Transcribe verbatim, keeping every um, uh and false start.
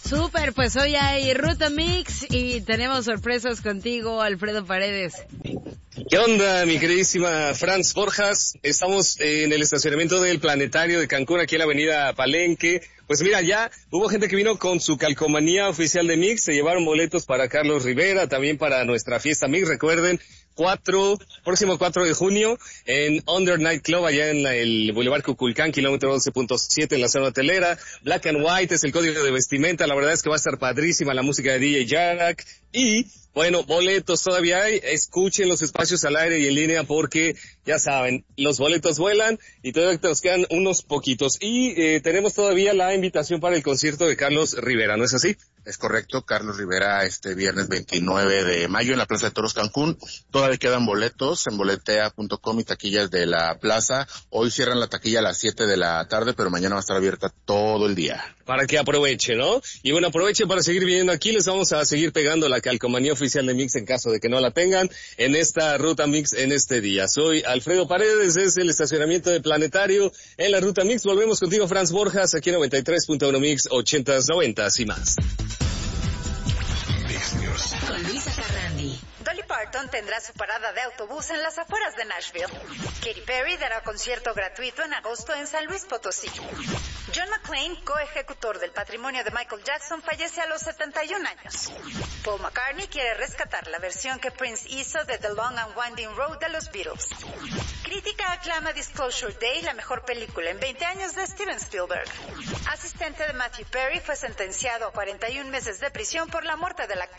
Súper, pues hoy hay Ruta Mix y tenemos sorpresas contigo, Alfredo Paredes. ¿Qué onda, mi queridísima Franz Borjas? Estamos en el estacionamiento del Planetario de Cancún, aquí en la avenida Palenque. Pues mira, ya hubo gente que vino con su calcomanía oficial de Mix, se llevaron boletos para Carlos Rivera, también para nuestra fiesta Mix, recuerden, cuatro, próximo cuatro de junio, en Under Night Club, allá en la, el Boulevard Cuculcán, kilómetro once punto siete, en la zona hotelera. Black and White es el código de vestimenta, la verdad es que va a estar padrísima la música de D J Jarak, y bueno, boletos todavía hay, escuchen los espacios al aire y en línea porque, ya saben, los boletos vuelan y todavía nos quedan unos poquitos. Y eh, tenemos todavía la invitación para el concierto de Carlos Rivera, ¿no es así? Es correcto, Carlos Rivera este viernes veintinueve de mayo en la Plaza de Toros Cancún. Todavía quedan boletos en boletea punto com y taquillas de la plaza. Hoy cierran la taquilla a las siete de la tarde, pero mañana va a estar abierta todo el día. Para que aproveche, ¿no? Y bueno, aprovechen para seguir viendo aquí. Les vamos a seguir pegando la calcomanía oficial de Mix en caso de que no la tengan en esta Ruta Mix en este día. Soy Alfredo Paredes, es el estacionamiento de Planetario en la Ruta Mix. Volvemos contigo, Franz Borjas, aquí en noventa y tres punto uno Mix, ochentas, noventas y más. Con Luisa Carrandi. Dolly Parton tendrá su parada de autobús en las afueras de Nashville. Katy Perry dará concierto gratuito en agosto en San Luis Potosí. John McClane, coejecutor del patrimonio de Michael Jackson, fallece a los setenta y un años. Paul McCartney quiere rescatar la versión que Prince hizo de The Long and Winding Road de los Beatles. Crítica aclama Disclosure Day, la mejor película en veinte años de Steven Spielberg. Asistente de Matthew Perry fue sentenciado a cuarenta y un meses de prisión por la muerte del actor.